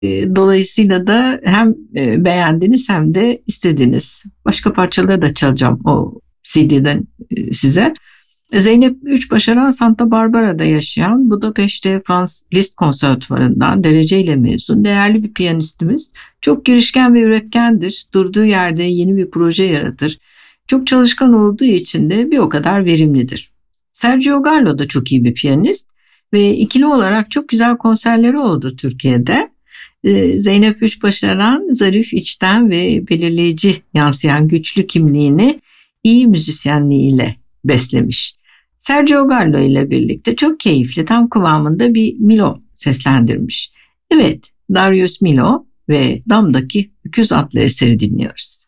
Dolayısıyla da hem beğendiniz hem de istediniz. Başka parçaları da çalacağım o CD'den size. Zeynep Üç Başaran Santa Barbara'da yaşayan, Budapeşte Franz Liszt Konservatuvarı'ndan dereceyle mezun değerli bir piyanistimiz. Çok girişken ve üretkendir. Durduğu yerde yeni bir proje yaratır. Çok çalışkan olduğu için de bir o kadar verimlidir. Sergio Gallo da çok iyi bir piyanist ve ikili olarak çok güzel konserleri oldu Türkiye'de. Zeynep Üç Başaran zarif, içten ve belirleyici yansıyan güçlü kimliğini iyi müzisyenliğiyle beslemiş. Sergio Gallo ile birlikte çok keyifli, tam kıvamında bir Milo seslendirmiş. Evet, Darius Milhaud ve Dam'daki Öküz adlı eseri dinliyoruz.